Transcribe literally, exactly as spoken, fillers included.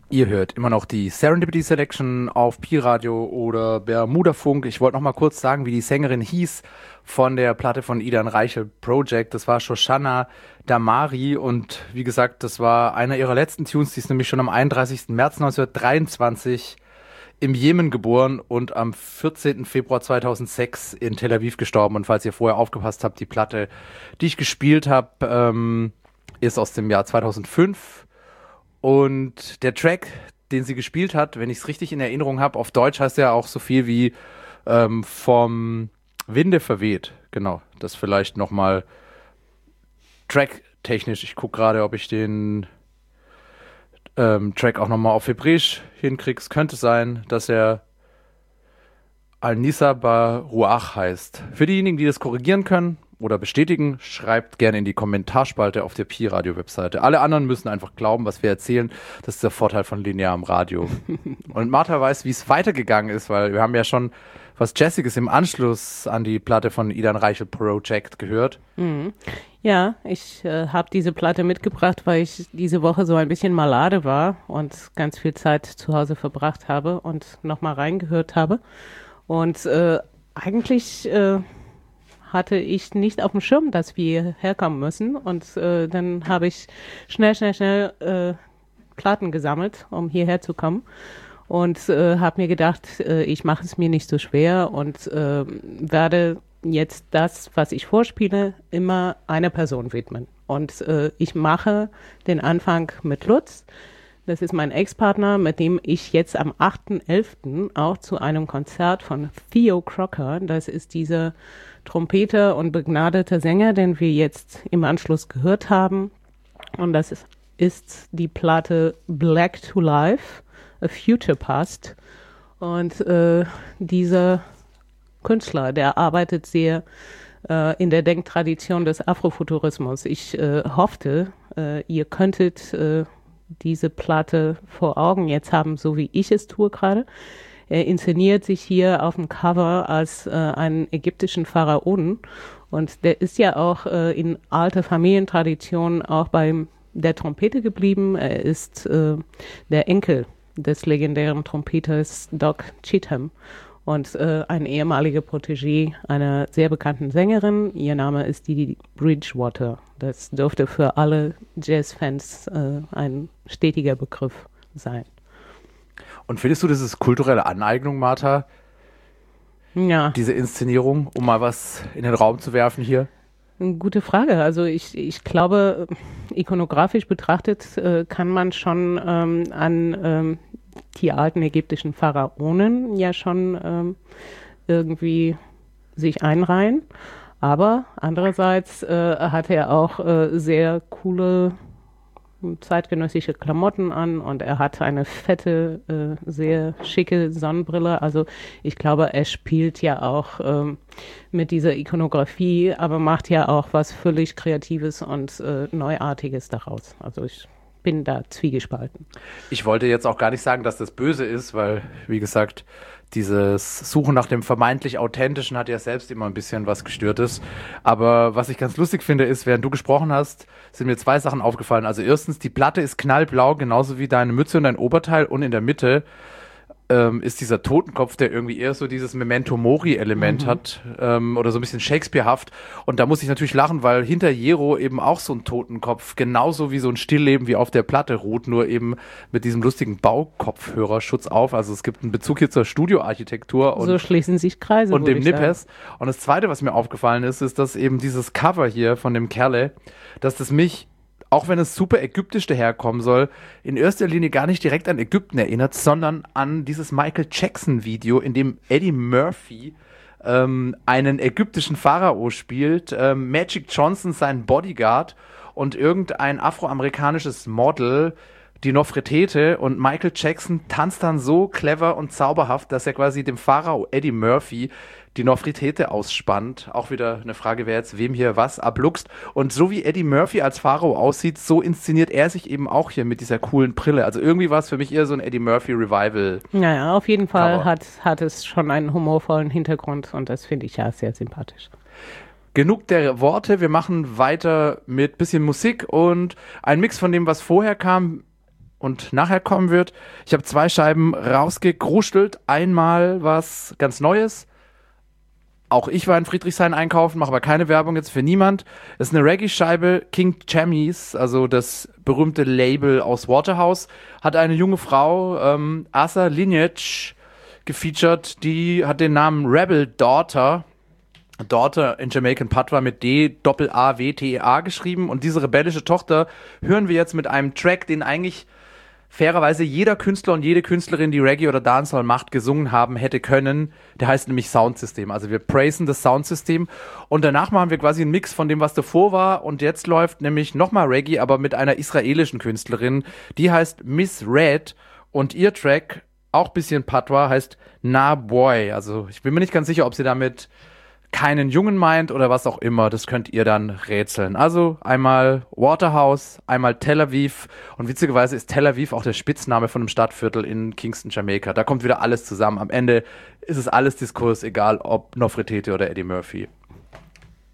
Ihr hört immer noch die Serendipity Selection auf Pi-Radio oder Bermuda-Funk. Ich wollte noch mal kurz sagen, wie die Sängerin hieß von der Platte von Idan Reichel Project. Das war Shoshana Damari und wie gesagt, das war einer ihrer letzten Tunes. Die ist nämlich schon am einunddreißigsten März neunzehnhundertdreiundzwanzig im Jemen geboren und am vierzehnten Februar zweitausendsechs in Tel Aviv gestorben. Und falls ihr vorher aufgepasst habt, die Platte, die ich gespielt habe, ähm, ist aus dem Jahr zweitausendfünf. Und der Track, den sie gespielt hat, wenn ich es richtig in Erinnerung habe, auf Deutsch heißt er auch so viel wie ähm, vom Winde verweht. Genau, das vielleicht nochmal tracktechnisch. Ich gucke gerade, ob ich den ähm, Track auch nochmal auf Hebräisch hinkriege. Es könnte sein, dass er Al-Nisa Baruach heißt. Für diejenigen, die das korrigieren können oder bestätigen, schreibt gerne in die Kommentarspalte auf der Pi-Radio-Webseite. Alle anderen müssen einfach glauben, was wir erzählen. Das ist der Vorteil von linearem Radio. Und Martha weiß, wie es weitergegangen ist, weil wir haben ja schon was Jazziges im Anschluss an die Platte von Idan Reichel Project gehört. Mhm. Ja, ich äh, habe diese Platte mitgebracht, weil ich diese Woche so ein bisschen malade war und ganz viel Zeit zu Hause verbracht habe und nochmal reingehört habe. Und äh, eigentlich äh, hatte ich nicht auf dem Schirm, dass wir herkommen müssen. Und äh, dann habe ich schnell, schnell, schnell äh, Platten gesammelt, um hierher zu kommen. Und äh, habe mir gedacht, äh, ich mache es mir nicht so schwer und äh, werde jetzt das, was ich vorspiele, immer einer Person widmen. Und äh, ich mache den Anfang mit Lutz. Das ist mein Ex-Partner, mit dem ich jetzt am achten elften auch zu einem Konzert von Theo Crocker, das ist dieser Trompeter und begnadeter Sänger, den wir jetzt im Anschluss gehört haben. Und das ist, ist die Platte Black to Life, A Future Past. Und äh, dieser Künstler, der arbeitet sehr äh, in der Denktradition des Afrofuturismus. Ich äh, hoffte, äh, ihr könntet äh, diese Platte vor Augen jetzt haben, so wie ich es tue gerade. Er inszeniert sich hier auf dem Cover als äh, einen ägyptischen Pharaonen und der ist ja auch äh, in alter Familientradition auch bei der Trompete geblieben. Er ist äh, der Enkel des legendären Trompeters Doc Cheatham und äh, ein ehemaliger Protégé einer sehr bekannten Sängerin. Ihr Name ist Didi Bridgewater. Das dürfte für alle Jazzfans äh, ein stetiger Begriff sein. Und findest du, das ist kulturelle Aneignung, Martha? Ja. Diese Inszenierung, um mal was in den Raum zu werfen hier? Gute Frage. Also ich, ich glaube, ikonografisch betrachtet äh, kann man schon ähm, an ähm, die alten ägyptischen Pharaonen ja schon ähm, irgendwie sich einreihen. Aber andererseits äh, hat er auch äh, sehr coole zeitgenössische Klamotten an und er hat eine fette, äh, sehr schicke Sonnenbrille. Also ich glaube, er spielt ja auch ähm, mit dieser Ikonografie, aber macht ja auch was völlig Kreatives und äh, Neuartiges daraus. Also ich bin da zwiegespalten. Ich wollte jetzt auch gar nicht sagen, dass das böse ist, weil, wie gesagt, dieses Suchen nach dem vermeintlich Authentischen hat ja selbst immer ein bisschen was Gestörtes. Aber was ich ganz lustig finde, ist, während du gesprochen hast, sind mir zwei Sachen aufgefallen. Also erstens, die Platte ist knallblau, genauso wie deine Mütze und dein Oberteil. Und in der Mitte ähm, ist dieser Totenkopf, der irgendwie eher so dieses Memento-Mori-Element mhm. hat ähm, oder so ein bisschen Shakespeare-haft. Und da muss ich natürlich lachen, weil hinter Jero eben auch so ein Totenkopf, genauso wie so ein Stillleben wie auf der Platte ruht, nur eben mit diesem lustigen Baukopfhörerschutz auf. Also es gibt einen Bezug hier zur Studioarchitektur. Und so schließen sich Kreise. Und dem Nippes. Und das Zweite, was mir aufgefallen ist, ist, dass eben dieses Cover hier von dem Kerle, dass das mich, auch wenn es super ägyptisch daherkommen soll, in erster Linie gar nicht direkt an Ägypten erinnert, sondern an dieses Michael Jackson-Video, in dem Eddie Murphy ähm, einen ägyptischen Pharao spielt, ähm, Magic Johnson sein Bodyguard und irgendein afroamerikanisches Model, die Nofretete, und Michael Jackson tanzt dann so clever und zauberhaft, dass er quasi dem Pharao Eddie Murphy die Nofretete ausspannt. Auch wieder eine Frage, wer jetzt wem hier was abluchst. Und so wie Eddie Murphy als Pharao aussieht, so inszeniert er sich eben auch hier mit dieser coolen Brille. Also irgendwie war es für mich eher so ein Eddie Murphy Revival. Naja, auf jeden Fall hat, hat es schon einen humorvollen Hintergrund und das finde ich ja sehr sympathisch. Genug der Worte, wir machen weiter mit bisschen Musik und ein Mix von dem, was vorher kam. und nachher kommen wird. Ich habe zwei Scheiben rausgekruschelt. Einmal was ganz Neues. Auch ich war in Friedrichshain einkaufen, mache aber keine Werbung jetzt für niemand. Das ist eine Reggae-Scheibe, King Chamis, also das berühmte Label aus Waterhouse, hat eine junge Frau, ähm, Asa Lineage, gefeatured, die hat den Namen Rebel Daughter, Daughter in Jamaican Patois mit D Doppel A W T E A geschrieben, und diese rebellische Tochter hören wir jetzt mit einem Track, den eigentlich fairerweise jeder Künstler und jede Künstlerin, die Reggae oder Dancehall macht, gesungen haben, hätte können. Der heißt nämlich Soundsystem. Also wir praisen das Soundsystem und danach machen wir quasi einen Mix von dem, was davor war, und jetzt läuft nämlich nochmal Reggae, aber mit einer israelischen Künstlerin. Die heißt Miss Red und ihr Track, auch ein bisschen Patois, heißt Na Boy. Also ich bin mir nicht ganz sicher, ob sie damit keinen Jungen meint oder was auch immer, das könnt ihr dann rätseln. Also einmal Waterhouse, einmal Tel Aviv, und witzigerweise ist Tel Aviv auch der Spitzname von einem Stadtviertel in Kingston, Jamaika. Da kommt wieder alles zusammen. Am Ende ist es alles Diskurs, egal ob Nofretete oder Eddie Murphy.